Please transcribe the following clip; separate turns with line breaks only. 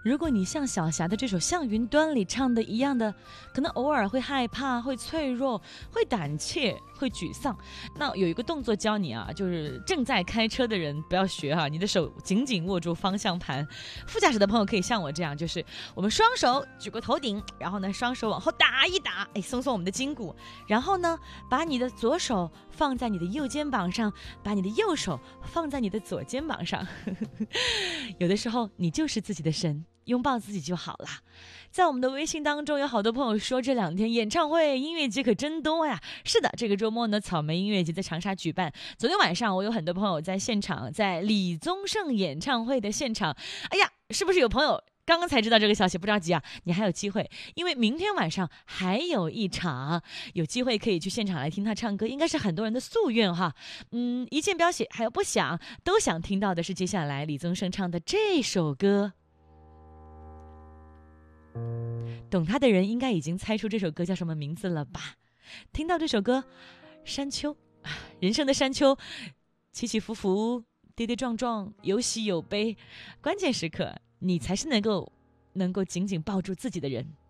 如果你像小霞的这首《向云端》里唱的一样的，可能偶尔会害怕，会脆弱，会胆怯，会沮丧，那有一个动作教你啊，就是正在开车的人不要学你的手紧紧握住方向盘，副驾驶的朋友可以像我这样，就是我们双手举过头顶，然后呢双手往后打一打，松松我们的筋骨，然后呢把你的左手放在你的右肩膀上，把你的右手放在你的左肩膀上有的时候你就是自己的神，拥抱自己就好了。在我们的微信当中有好多朋友说这2天演唱会音乐节可真多呀。是的，这个周末呢草莓音乐节在长沙举办，昨天晚上我有很多朋友在现场，在李宗盛演唱会的现场。哎呀，是不是有朋友刚刚才知道这个消息？不着急啊，你还有机会，因为明天晚上还有一场，有机会可以去现场来听他唱歌，应该是很多人的夙愿哈。一键标写，还有不想都想听到的是接下来李宗盛唱的这首歌。懂他的人应该已经猜出这首歌叫什么名字了吧？听到这首歌，山丘，人生的山丘，起起伏伏，跌跌撞撞，有喜有悲，关键时刻你才是能够紧紧抱住自己的人。